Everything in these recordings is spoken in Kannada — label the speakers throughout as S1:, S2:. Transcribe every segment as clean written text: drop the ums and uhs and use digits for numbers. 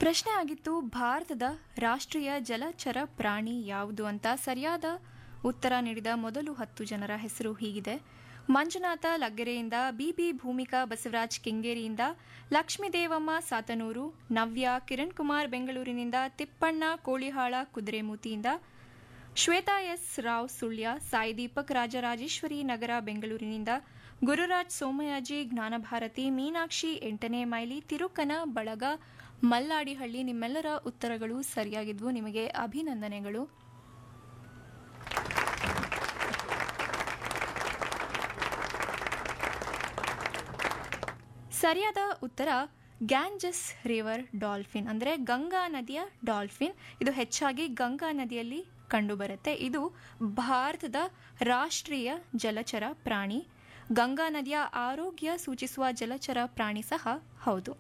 S1: ಪ್ರಶ್ನೆ ಆಗಿತ್ತು ಭಾರತದ ರಾಷ್ಟ್ರೀಯ ಜಲಚರ ಪ್ರಾಣಿ ಯಾವುದು ಅಂತ. ಸರಿಯಾದ ಉತ್ತರ ನೀಡಿದ ಮೊದಲು 10 ಜನರ ಹೆಸರು ಹೀಗಿದೆ: ಮಂಜುನಾಥ ಲಗ್ಗೆರೆಯಿಂದ, ಬಿಬಿ ಭೂಮಿಕಾ ಬಸವರಾಜ್ ಕೆಂಗೇರಿಯಿಂದ, ಲಕ್ಷ್ಮೀದೇವಮ್ಮ ಸಾತನೂರು, ನವ್ಯ ಕಿರಣ್ ಕುಮಾರ್ ಬೆಂಗಳೂರಿನಿಂದ, ತಿಪ್ಪಣ್ಣ ಕೋಳಿಹಾಳ ಕುದುರೆಮೂತಿಯಿಂದ, ಶ್ವೇತಾ ಎಸ್ ರಾವ್ ಸುಳ್ಯ, ಸಾಯಿ ದೀಪಕ್ ರಾಜರಾಜೇಶ್ವರಿ ನಗರ ಬೆಂಗಳೂರಿನಿಂದ, ಗುರುರಾಜ್ ಸೋಮಯಾಜಿ ಜ್ಞಾನಭಾರತಿ, ಮೀನಾಕ್ಷಿ 8ನೇ ಮೈಲಿ, ತಿರುಕನ ಬಳಗ ಮಲ್ಲಾಡಿಹಳ್ಳಿ. ನಿಮ್ಮೆಲ್ಲರ ಉತ್ತರಗಳು ಸರಿಯಾಗಿದ್ವು, ನಿಮಗೆ ಅಭಿನಂದನೆಗಳು. ಸರಿಯಾದ ಉತ್ತರ ಗ್ಯಾಂಜಸ್ ರಿವರ್ ಡಾಲ್ಫಿನ್, ಅಂದರೆ ಗಂಗಾ ನದಿಯ ಡಾಲ್ಫಿನ್. ಇದು ಹೆಚ್ಚಾಗಿ ಗಂಗಾ ನದಿಯಲ್ಲಿ ಕಂಡುಬರುತ್ತೆ. ಇದು ಭಾರತದ ರಾಷ್ಟ್ರೀಯ ಜಲಚರ ಪ್ರಾಣಿ. ಗಂಗಾ ನದಿಯ ಆರೋಗ್ಯ ಸೂಚಿಸುವ ಜಲಚರ ಪ್ರಾಣಿ ಸಹ ಹೌದು.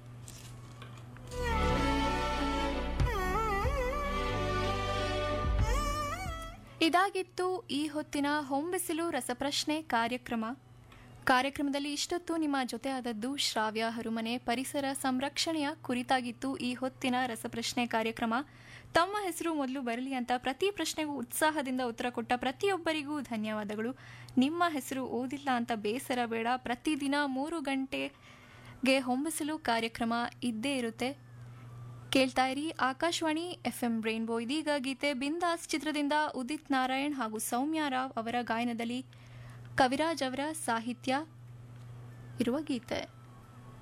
S1: ಇದಾಗಿತ್ತು ಈ ಹೊತ್ತಿನ ಹೊಂಬಿಸಿಲು ರಸಪ್ರಶ್ನೆ ಕಾರ್ಯಕ್ರಮದಲ್ಲಿ ಇಷ್ಟೊತ್ತು ನಿಮ್ಮ ಜೊತೆ ಆದದ್ದು ಶ್ರಾವ್ಯ ಹರುಮನೆ. ಪರಿಸರ ಸಂರಕ್ಷಣೆಯ ಕುರಿತಾಗಿತ್ತು ಈ ಹೊತ್ತಿನ ರಸಪ್ರಶ್ನೆ ಕಾರ್ಯಕ್ರಮ. ತಮ್ಮ ಹೆಸರು ಮೊದಲು ಬರಲಿ ಅಂತ ಪ್ರತಿ ಪ್ರಶ್ನೆಗೂ ಉತ್ಸಾಹದಿಂದ ಉತ್ತರ ಕೊಟ್ಟ ಪ್ರತಿಯೊಬ್ಬರಿಗೂ ಧನ್ಯವಾದಗಳು. ನಿಮ್ಮ ಹೆಸರು ಓದಿಲ್ಲ ಅಂತ ಬೇಸರ ಬೇಡ. ಪ್ರತಿದಿನ 3 ಗಂಟೆಗೆ ಹೊಂಬಿಸಿಲು ಕಾರ್ಯಕ್ರಮ ಇದ್ದೇ ಇರುತ್ತೆ. ಕೇಳ್ತಾ ಇರಿ ಆಕಾಶವಾಣಿ FM ರೈನ್ಬೋ. ಇದೀಗ ಗೀತೆ ಬಿಂದಾಸ್ ಚಿತ್ರದಿಂದ ಉದಿತ್ ನಾರಾಯಣ್ ಹಾಗೂ ಸೌಮ್ಯ ರಾವ್ ಅವರ ಗಾಯನದಲ್ಲಿ ಕವಿರಾಜ್ ಅವರ ಸಾಹಿತ್ಯ ಇರುವ ಗೀತೆ.